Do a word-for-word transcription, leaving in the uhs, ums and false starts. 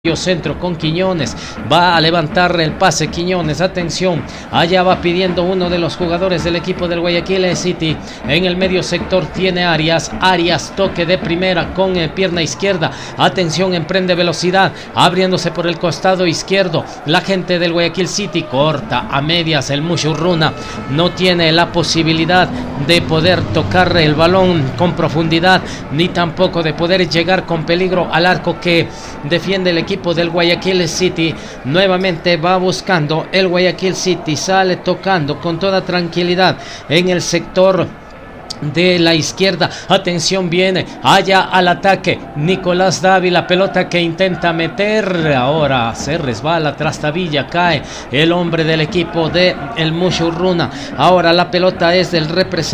Centro con Quiñones, va a levantar el pase Quiñones, atención, allá va pidiendo uno de los jugadores del equipo del Guayaquil City, en el medio sector tiene Arias, Arias toque de primera con eh, pierna izquierda, atención, emprende velocidad, abriéndose por el costado izquierdo, la gente del Guayaquil City corta a medias, el Mushurruna no tiene la posibilidad de poder tocar el balón con profundidad, ni tampoco de poder llegar con peligro al arco que defiende el equipo equipo del Guayaquil City. Nuevamente va buscando el Guayaquil City, sale tocando con toda tranquilidad en el sector de la izquierda, atención, viene allá al ataque Nicolás Dávila, pelota que intenta meter, ahora se resbala, trastabilla, cae el hombre del equipo de el Mushurruna, ahora la pelota es del representante